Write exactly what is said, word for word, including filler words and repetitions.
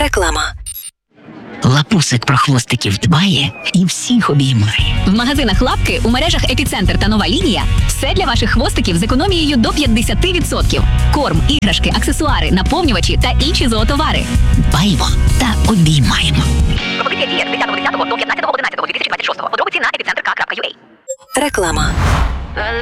Реклама. Лапусик про хвостиків дбає і всіх обіймає. В магазинах Лапки, у мережах Епіцентр та Нова Лінія все для ваших хвостиків з економією до п'ятдесят відсотків. Корм, іграшки, аксесуари, наповнювачі та інші зоотовари. Дбаємо та обіймаємо. Пропозиція діє з десятого лютого до п'ятнадцятого одинадцятого дві тисячі двадцять шостого. Подробиці на епіцентр точка ю а. Реклама.